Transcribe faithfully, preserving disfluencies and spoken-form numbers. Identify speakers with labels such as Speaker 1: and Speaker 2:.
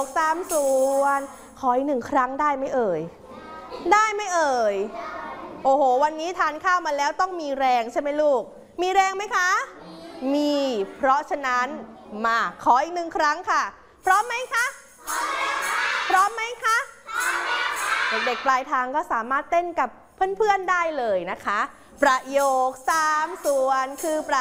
Speaker 1: คสามส่วนขออีกหนึ่งครั้งได้ไหมเอ่ยได้ไหมเอ่ยโอ้โหวันนี้ทานข้าวมาแล้วต้องมีแรงใช่ไหมลูกมีแรงไหมคะมีเพราะฉะนั้นมาขออีกหนึ่งครั้งค่ะพร้อมไหมคะพร้อมไหมคะเด็กๆปลายทางก็สามารถเต้นกับเพื่อนๆได้เลยนะคะประโยคสามส่วนคือประ